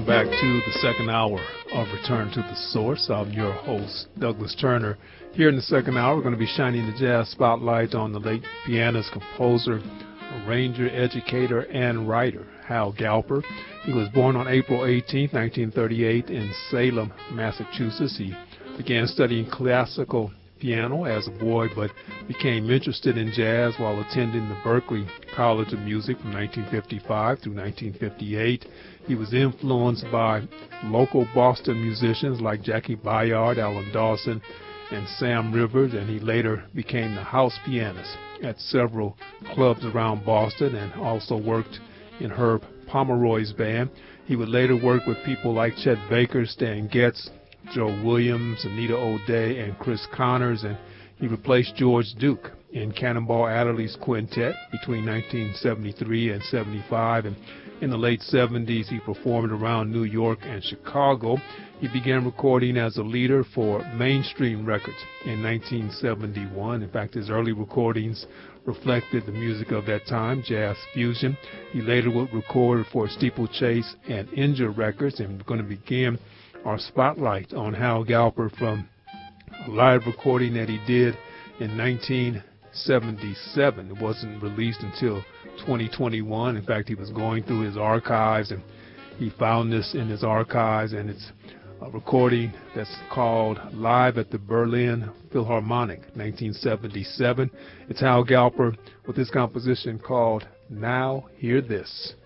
back to the second hour of Return to the Source. I'm your host, Douglas Turner. Here in the second hour, we're going to be shining the jazz spotlight on the late pianist, composer, arranger, educator, and writer, Hal Galper. He was born on April 18, 1938 in Salem, Massachusetts. He began studying classical piano as a boy, but became interested in jazz while attending the Berklee College of Music from 1955 through 1958. He was influenced by local Boston musicians like Jackie Bayard, Alan Dawson, and Sam Rivers, and he later became the house pianist at several clubs around Boston and also worked in Herb Pomeroy's band. He would later work with people like Chet Baker, Stan Getz, Joe Williams, Anita O'Day, and Chris Connors, and he replaced George Duke in Cannonball Adderley's quintet between 1973 and 75, and in the late 70s he performed around New York and Chicago. He began recording as a leader for Mainstream Records in 1971. In fact, his early recordings reflected the music of that time, jazz fusion. He later would record for Steeplechase and Inja Records, and we're going to begin our spotlight on Hal Galper from a live recording that he did in 1977. It wasn't released until 2021. In fact, he was going through his archives and he found this in his archives, and it's a recording that's called Live at the Berlin Philharmonic, 1977. It's Hal Galper with this composition called Now Hear This.